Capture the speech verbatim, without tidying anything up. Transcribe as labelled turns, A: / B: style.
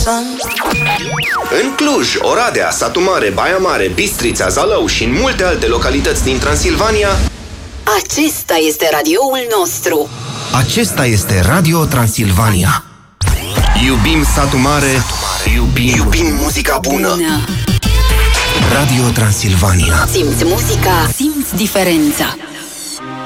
A: În Cluj, Oradea, Satu Mare, Baia Mare, Bistrița, Zalău și în multe alte localități din Transilvania,
B: acesta este radioul nostru.
A: acesta este Radio Transilvania. Iubim Satu Mare, iubim, iubim muzica bună.
B: bună.
A: Radio Transilvania.
B: Simți muzica, simți diferența.